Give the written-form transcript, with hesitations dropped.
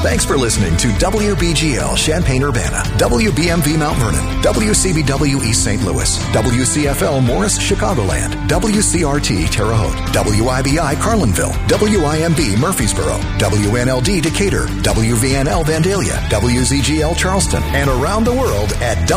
Thanks for listening to WBGL Champaign-Urbana, WBMV Mount Vernon, WCBW East St. Louis, WCFL Morris Chicagoland, WCRT Terre Haute, WIBI Carlinville, WIMB Murfreesboro, WNLD Decatur, WVNL Vandalia, WZGL Charleston, and around the world at